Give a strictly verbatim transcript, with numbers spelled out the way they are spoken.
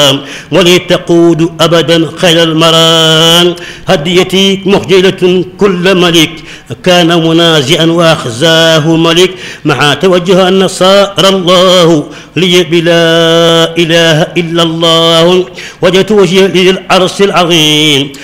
ولتقود أبدا خير المرام. هديتي مخجلة كل ملك كان منازعا وأخزاه ملك، مع توجه أن صار الله لي بلا إله إلا الله. وجدت وجهي للعرش العظيم